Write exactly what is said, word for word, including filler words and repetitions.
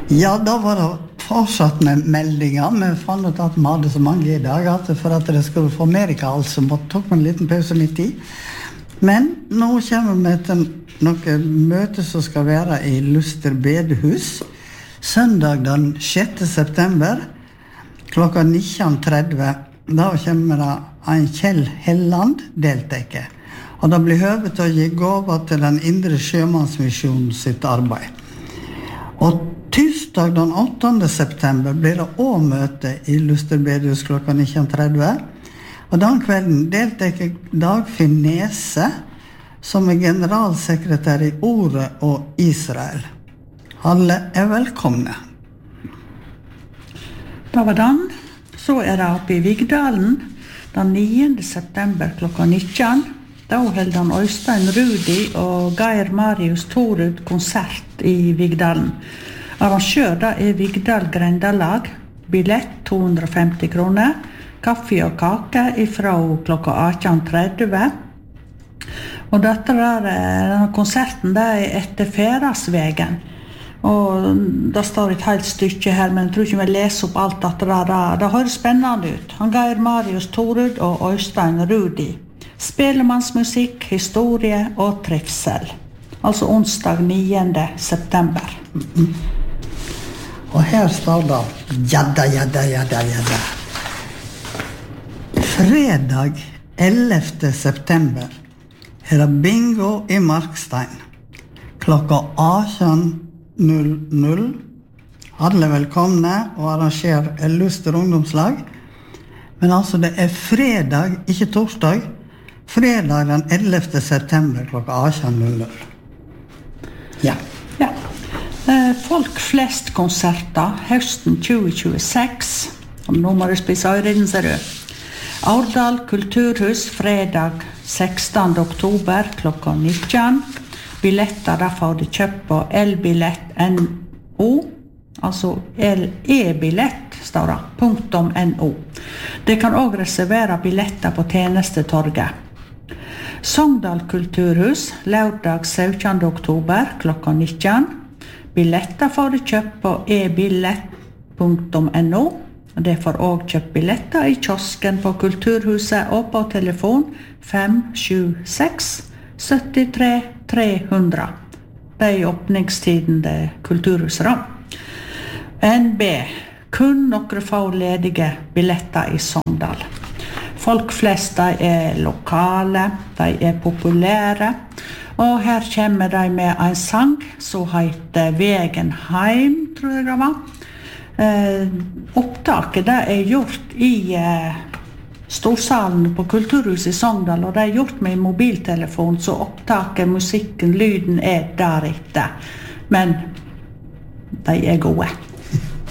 Ja, da var det fortsatt med meldinger. Vi fant ut at vi hadde så mange i dag at for at det skulle få mer i kall, så måtte tok vi en liten pause midt i. Men nå kommer vi til noe møte som skal være i Luster bedehus. Søndag den sjette september klokka nitten tretti. Da kommer det en Kjell Helland deltaker. Og det blir høve til å gi gaver til den indre sjømannsmisjonen sitt arbeid. Og tirsdag den åttende september blir det også møte i Luster bedehus klokka nitten tretti. Og den kvelden deltaker Dagfinn Nese, som er generalsekretær i Ordet og Israel. Alle er velkomne. Da var den. Så er det oppe i Vigdalen den niende september klokka nitten. Da holder han Øystein Rudi og Geir Marius Torud konsert i Vigdalen. Arrangør da er Vigdal Grendalag. Billett to hundre og femti kroner. Kaffe og kake ifra klokka atten tretti. Og dette der, denne konserten der er etter Ferasvegen. Og det står et helt stykke her, men jeg tror ikke vi leser opp alt dette der. Det, det høres spennende ut. Han Geir Marius Torud og Øystein Rudi. Spelemannsmusikk, historie og trivsel. Altså onsdag niende september. Mm-hmm. Og her står det jadda, jadda, jadda, jadda. Fredag ellevte september er det bingo i Markstein. Klokka atten null null. Alle velkomne og arrangerer Luster ungdomslag. Men altså det er fredag, ikke torsdag. Fredag den ellevte september klokka atten null null. Ja. Ja. Folk flest konserter høsten tjue tjueseks. Og nå må du spise øyrene, ser du. Aurdal Kulturhus fredag sekstende oktober klokka nitten. Billetter der får du kjøpt på elbillett punktum no, altså e-billett står det, punktum no. Det kan også reservere billetter på tjenestetorget. Sogndal Kulturhus lørdag syttende oktober klokka nitten. Billetter får du kjøpt på e-billett punktum no. Det får også kjøpt billetter i kiosken på Kulturhuset og på telefon fem sju seks sytti tre tre hundre. Det er åpningstiden det Kulturhuset da. N B. Kun noen få ledige billetter i Sogndal. Folk flest de er lokale, de er populære, og her kommer de med en sang som heter Vegen heim, tror jeg det var. Eh, opptaket det er gjort i eh, Storsalen på Kulturhuset i Sogndal, og det er gjort med mobiltelefon, så opptaket, musikken, lyden er deretter. Men de er gode.